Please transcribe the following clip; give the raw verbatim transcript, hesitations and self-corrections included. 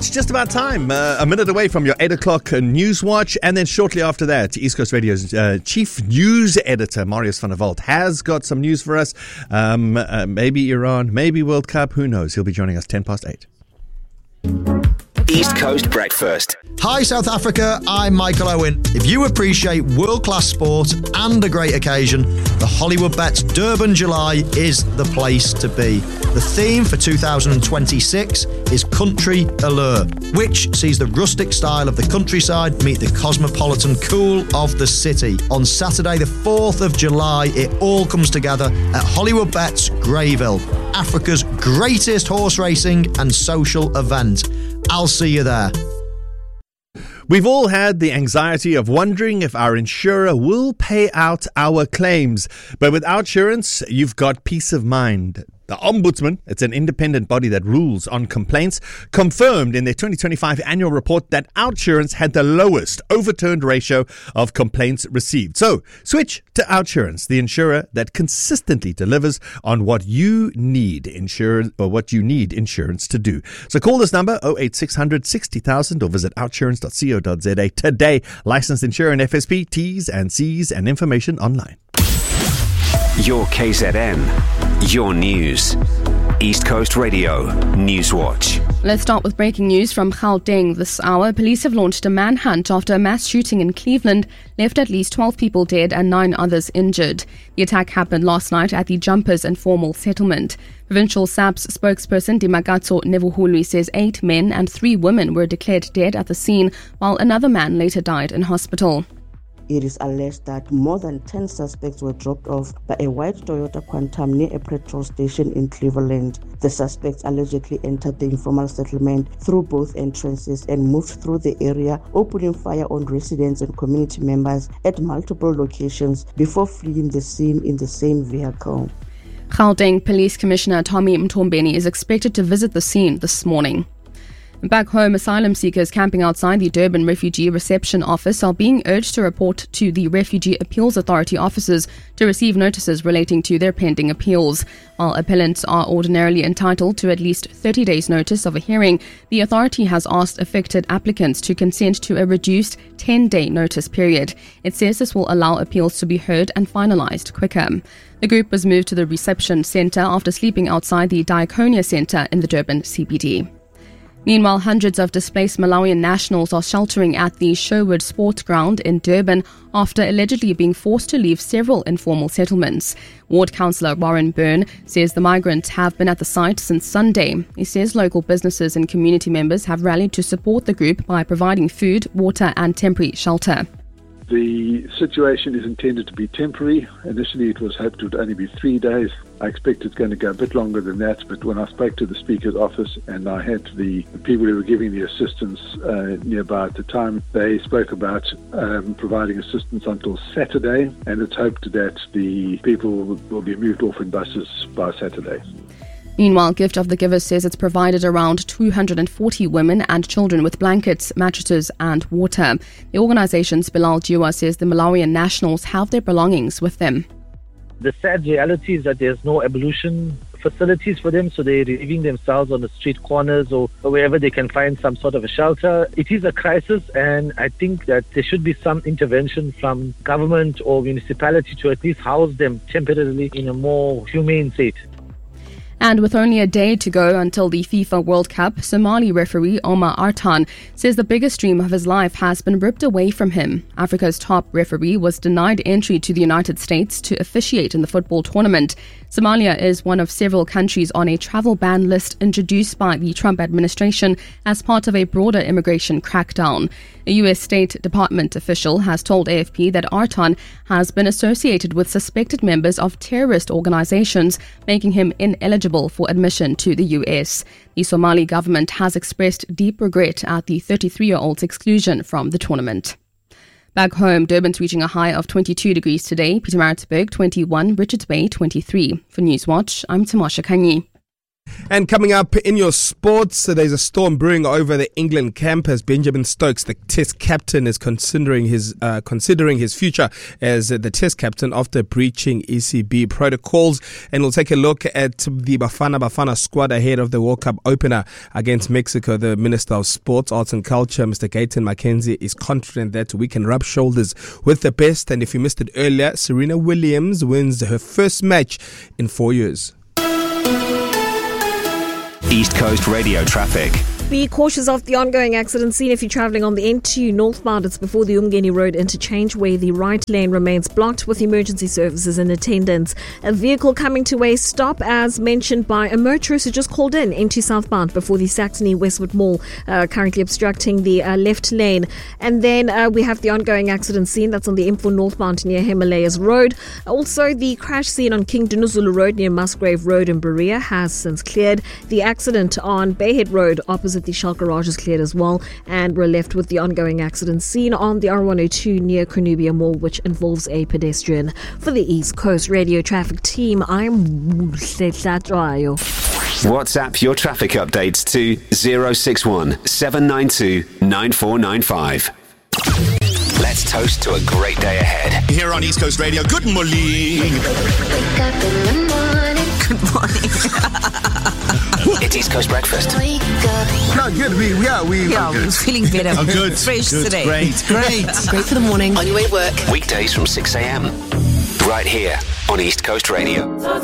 It's just about time. Uh, a minute away from your eight o'clock news watch. And then shortly after that, East Coast Radio's uh, chief news editor, Marius van der Walt, has got some news for us. Um, uh, maybe Iran, maybe World Cup. Who knows? He'll be joining us ten past eight. East Coast Breakfast. Hi South Africa, I'm Michael Owen. If you appreciate world-class sport and a great occasion, the Hollywood Bets Durban July is the place to be. The theme for two thousand twenty-six is Country Allure, which sees the rustic style of the countryside meet the cosmopolitan cool of the city. On Saturday the fourth of July, it all comes together at Hollywood Bets Greyville, Africa's greatest horse racing and social event. I'll see you there. We've all had the anxiety of wondering if our insurer will pay out our claims. But with OUTsurance, you've got peace of mind. The Ombudsman, it's an independent body that rules on complaints, confirmed in their twenty twenty-five annual report that OUTsurance had the lowest overturned ratio of complaints received. So, switch to OUTsurance, the insurer that consistently delivers on what you need insurance or what you need insurance to do. So call this number oh eight six hundred sixty thousand or visit outsurance dot co dot za today. Licensed insurer and F S P, T's and C's and information online. Your K Z N, your news. East Coast Radio News Watch. Let's start with breaking news from Gauteng this hour. Police have launched a manhunt after a mass shooting in Cleveland left at least twelve people dead and nine others injured. The attack happened last night at the Jumpers Informal Settlement. Provincial S A P S spokesperson Dimakatso Nevuhulu says eight men and three women were declared dead at the scene, while another man later died in hospital. It is alleged that more than ten suspects were dropped off by a white Toyota Quantum near a petrol station in Cleveland. The suspects allegedly entered the informal settlement through both entrances and moved through the area, opening fire on residents and community members at multiple locations before fleeing the scene in the same vehicle. Gauteng Police Commissioner Tommy Mtombeni is expected to visit the scene this morning. Back home, asylum seekers camping outside the Durban Refugee Reception Office are being urged to report to the Refugee Appeals Authority offices to receive notices relating to their pending appeals. While appellants are ordinarily entitled to at least thirty days notice of a hearing, the authority has asked affected applicants to consent to a reduced ten-day notice period. It says this will allow appeals to be heard and finalized quicker. The group was moved to the reception centre after sleeping outside the Diaconia Centre in the Durban C B D. Meanwhile, hundreds of displaced Malawian nationals are sheltering at the Sherwood Sports Ground in Durban after allegedly being forced to leave several informal settlements. Ward Councillor Warren Byrne says the migrants have been at the site since Sunday. He says local businesses and community members have rallied to support the group by providing food, water and temporary shelter. The situation is intended to be temporary. Initially it was hoped it would only be three days. I expect it's going to go a bit longer than that, but when I spoke to the Speaker's office and I had the, the people who were giving the assistance uh, nearby at the time, they spoke about um, providing assistance until Saturday, and it's hoped that the people will, will be moved off in buses by Saturday. Meanwhile, Gift of the Givers says it's provided around two hundred forty women and children with blankets, mattresses and water. The organization's Bilal Jiwa says the Malawian nationals have their belongings with them. The sad reality is that there's no ablution facilities for them, so they're relieving themselves on the street corners or wherever they can find some sort of a shelter. It is a crisis, and I think that there should be some intervention from government or municipality to at least house them temporarily in a more humane state. And with only a day to go until the FIFA World Cup, Somali referee Omar Artan says the biggest dream of his life has been ripped away from him. Africa's top referee was denied entry to the United States to officiate in the football tournament. Somalia is one of several countries on a travel ban list introduced by the Trump administration as part of a broader immigration crackdown. A U S State Department official has told A F P that Artan has been associated with suspected members of terrorist organizations, making him ineligible for admission to the U S. The Somali government has expressed deep regret at the thirty-three-year-old's exclusion from the tournament. Back home, Durban's reaching a high of twenty-two degrees today, Pietermaritzburg twenty-one, Richards Bay twenty-three. For Newswatch, I'm Tamasha Kanyi. And coming up in your sports, so there's a storm brewing over the England camp as Benjamin Stokes, the Test captain, is considering his uh, considering his future as the Test captain after breaching E C B protocols. And we'll take a look at the Bafana Bafana squad ahead of the World Cup opener against Mexico. The Minister of Sports, Arts and Culture, Mister Gayton McKenzie, is confident that we can rub shoulders with the best. And if you missed it earlier, Serena Williams wins her first match in four years. East Coast Radio traffic. Be cautious of the ongoing accident scene if you're travelling on the N two northbound. It's before the Umgeni Road interchange where the right lane remains blocked with emergency services in attendance. A vehicle coming to a stop as mentioned by a motorist who just called in N two southbound before the Saxony Westwood Mall, uh, currently obstructing the uh, left lane. And then uh, we have the ongoing accident scene that's on the M four northbound near Himalayas Road. Also, the crash scene on King Dinuzulu Road near Musgrave Road in Berea has since cleared. The accident on Bayhead Road opposite the Shell Garage is cleared as well, and we're left with the ongoing accident scene on the R one oh two near Cornubia Mall, which involves a pedestrian. For the East Coast Radio Traffic Team, I'm Tlatrayo. WhatsApp your traffic updates to zero six one seven nine two nine four nine five. Let's toast to a great day ahead. Here on East Coast Radio, good morning. Wake up in the morning. Good morning. It's East Coast Breakfast. Wake up. No, good. We, we are. We, yeah, we're feeling better. I'm good. Fresh good. today. Great. Great. Great for the morning. On your way to work. Weekdays from six a.m. Right here on East Coast Radio.